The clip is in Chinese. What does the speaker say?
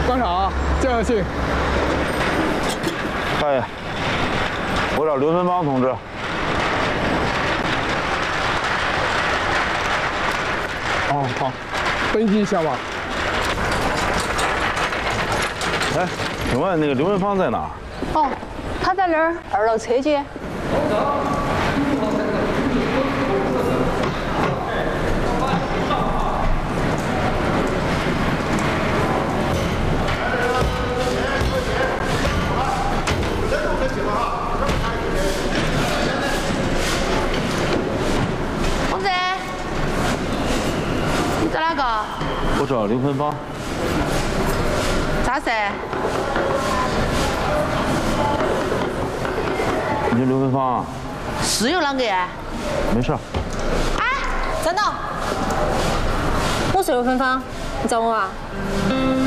观察啊，这样行。 大爷，我找刘文芳同志。 哦，好，登记一下吧。 哎，请问那个刘文芳在哪儿？ 哦，他在那儿2楼车间。同志，你找哪个？ 我找刘文芳。 啥事？ 你是刘文芳啊？ 是有啷个呀？ 没事。 站到！我是刘芬芳，你找我啊？